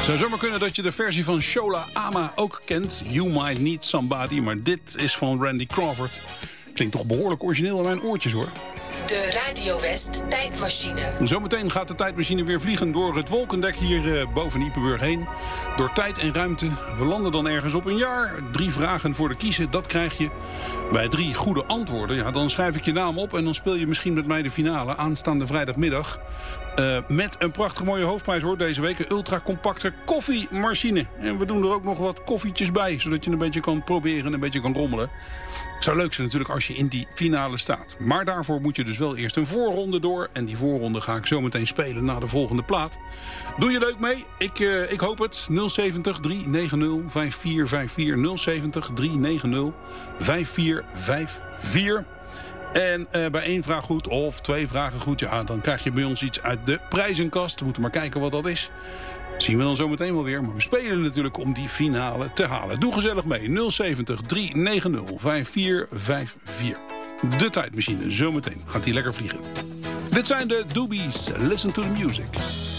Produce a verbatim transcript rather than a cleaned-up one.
Het zou zomaar kunnen dat je de versie van Shola Ama ook kent. You Might Need Somebody, maar dit is van Randy Crawford. Klinkt toch behoorlijk origineel in mijn oortjes, hoor. De Radio West tijdmachine. Zometeen gaat de tijdmachine weer vliegen door het wolkendek hier uh, boven Ypenburg heen. Door tijd en ruimte. We landen dan ergens op een jaar. Drie vragen voor de kiezen, dat krijg je. Bij drie goede antwoorden, ja, dan schrijf ik je naam op... en dan speel je misschien met mij de finale aanstaande vrijdagmiddag. Uh, met een prachtig mooie hoofdprijs, hoor, deze week. Een ultracompacte koffiemachine. En we doen er ook nog wat koffietjes bij, zodat je een beetje kan proberen en een beetje kan rommelen. Het zou leuk zijn natuurlijk als je in die finale staat. Maar daarvoor moet je dus wel eerst een voorronde door. En die voorronde ga ik zo meteen spelen na de volgende plaat. Doe je leuk mee? Ik, uh, ik hoop het. nul zeventig, drie negen nul, vijf vier vijf vier. nul zeventig, drie negen nul, vijf vier vijf vier. En uh, bij één vraag goed of twee vragen goed, ja, dan krijg je bij ons iets uit de prijzenkast. We moeten maar kijken wat dat is. Zien we dan zo meteen wel weer. Maar we spelen natuurlijk om die finale te halen. Doe gezellig mee. nul zeventig, drie negen nul, vijf vier vijf vier. De tijdmachine. Zometeen gaat die lekker vliegen. Dit zijn de Doobies. Listen to the music.